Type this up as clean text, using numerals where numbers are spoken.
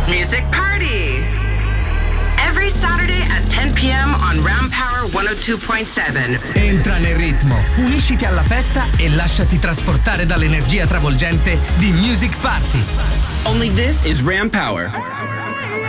Music Party. Every Saturday at 10 p.m. on Ram Power 102.7. Entra nel ritmo, unisciti alla festa e lasciati trasportare dall'energia travolgente di Music Party. Only this is Ram Power.